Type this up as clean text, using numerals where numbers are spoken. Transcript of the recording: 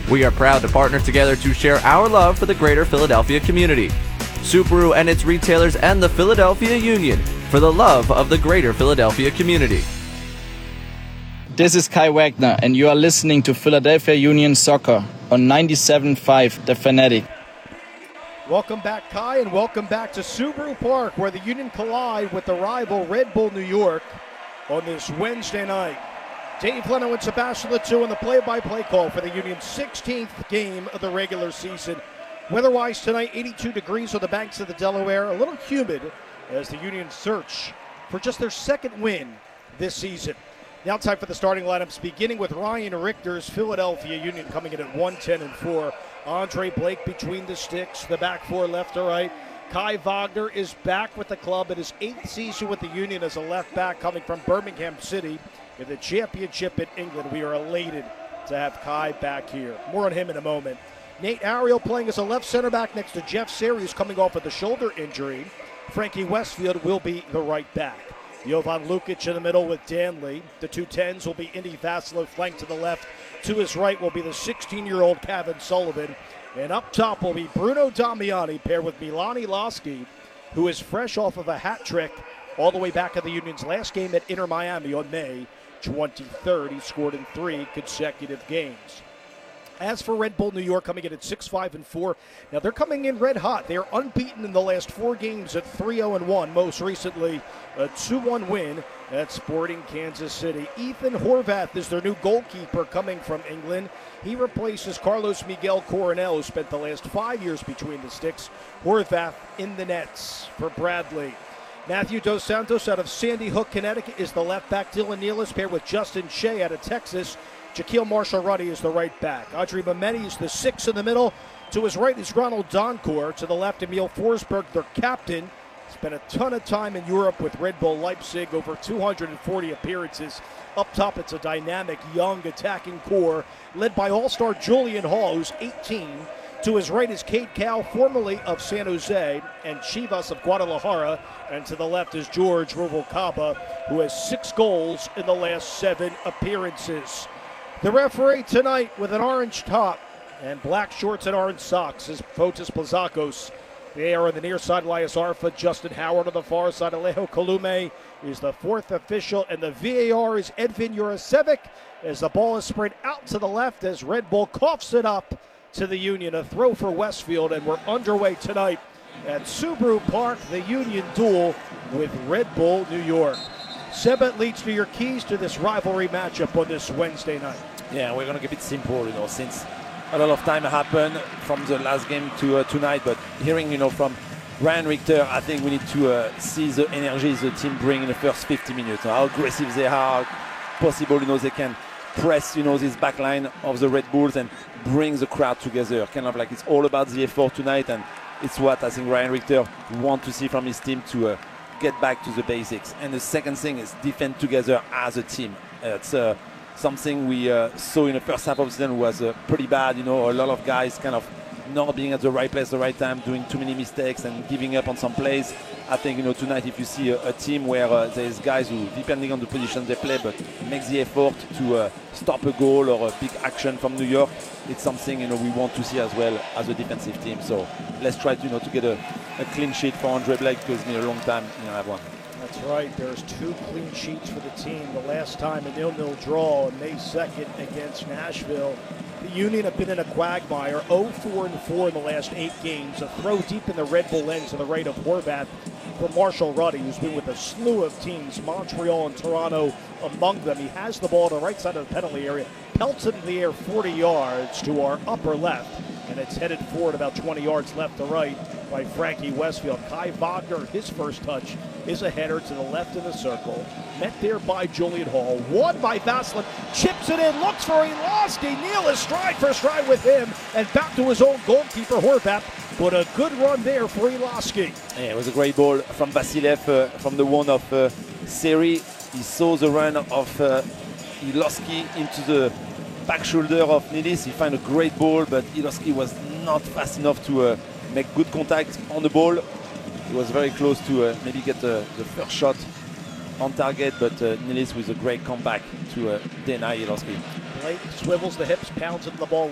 We are proud to partner together to share our love for the greater Philadelphia community. Subaru and its retailers and the Philadelphia Union for the love of the greater Philadelphia community. This is Kai Wagner, and you are listening to Philadelphia Union Soccer on 97.5 The Fanatic. Welcome back, Kai, and welcome back to Subaru Park, where the Union collide with the rival Red Bull New York on this Wednesday night. Dave Leno and Sebastian Latou on the play-by-play call for the Union's 16th game of the regular season. Weather-wise tonight, 82 degrees on the banks of the Delaware, a little humid as the Union search for just their second win this season. Now time for the starting lineups, beginning with Ryan Richter's Philadelphia Union coming in at 1-10-4. Andre Blake between the sticks, the back four left to right. Kai Wagner is back with the club in his 8th season with the Union as a left back coming from Birmingham City in the championship in England. We are elated to have Kai back here. More on him in a moment. Nate Ariel playing as a left center back next to Jeff Seri, who's coming off of the shoulder injury. Frankie Westfield will be the right back. Jovan Lukic in the middle with Dan Lee. The 210s will be Indy Vasilov flanked to the left. To his right will be the 16-year-old Kevin Sullivan. And up top will be Bruno Damiani paired with Milani Lasky, who is fresh off of a hat trick all the way back in the Union's last game at Inter Miami on May 23rd. He scored in 3 consecutive games. As for Red Bull New York coming in at 6-5-4, now they're coming in red hot. They are unbeaten in the last 4 games at 3-0-1, most recently a 2-1 win at Sporting Kansas City. Ethan Horvath is their new goalkeeper coming from England. He replaces Carlos Miguel Coronel, who spent the last 5 years between the sticks. Horvath in the nets for Bradley. Matthew Dos Santos out of Sandy Hook, Connecticut is the left back. Dylan Nealis paired with Justin Shea out of Texas. Jaquil Marshall-Ruddy is the right back. Audrey Mamedi is the 6 in the middle. To his right is Ronald Doncourt. To the left, Emil Forsberg, their captain. Spent a ton of time in Europe with Red Bull Leipzig, over 240 appearances. Up top, it's a dynamic, young attacking core led by all-star Julian Hall, who's 18. To his right is Cade Cowell, formerly of San Jose and Chivas of Guadalajara. And to the left is George Ruvalcaba, who has 6 goals in the last 7 appearances. The referee tonight with an orange top and black shorts and orange socks is Fotis Plazakos. They are on the near side, Elias Arfa. Justin Howard on the far side. Alejo Kalume is the 4th official, and the VAR is Edvin Jurasevic as the ball is spread out to the left as Red Bull coughs it up to the Union. A throw for Westfield, and we're underway tonight at Subaru Park, the Union duel with Red Bull New York. Seba leads to your keys to this rivalry matchup on this Wednesday night. Yeah, we're going to keep it simple, since a lot of time happened from the last game to tonight. But hearing, from Ryan Richter, I think we need to see the energy the team bring in the first 50 minutes. How aggressive they are, possible, they can press, this back line of the Red Bulls and bring the crowd together. Kind of like it's all about the effort tonight, and it's what I think Ryan Richter wants to see from his team to get back to the basics. And the second thing is defend together as a team. It's something we saw in the first half of the season was pretty bad. A lot of guys kind of not being at the right place at the right time, doing too many mistakes and giving up on some plays. I think, tonight if you see a team where there's guys who, depending on the position they play, but makes the effort to stop a goal or a big action from New York, it's something, we want to see as well as a defensive team. So let's try to, to get a clean sheet for Andre Blake, because it's been a long time I have one. That's right. There's 2 clean sheets for the team. The last time a 0-0 draw on May 2nd against Nashville. The Union have been in a quagmire, 0-4-4 in the last 8 games. A throw deep in the Red Bull end to the right of Horvath for Marshall-Ruddy, who's been with a slew of teams, Montreal and Toronto among them. He has the ball to the right side of the penalty area, pelts it in the air 40 yards to our upper left, and it's headed forward about 20 yards left to right by Frankie Westfield. Kai Wagner, his first touch, is a header to the left of the circle. Met there by Julian Hall. Won by Vasilov. Chips it in. Looks for Eloski. Neal is stride for stride with him. And back to his own goalkeeper, Horvath. But a good run there for Eloski. Yeah, it was a great ball from Vasilev, from the one of Seri. He saw the run of Eloski into the back shoulder of Nealis. He found a great ball, but Eloski was not fast enough to make good contact on the ball. He was very close to maybe get the first shot on target, but Nealis with a great comeback to deny Eloski. Blake swivels the hips, pounds into the ball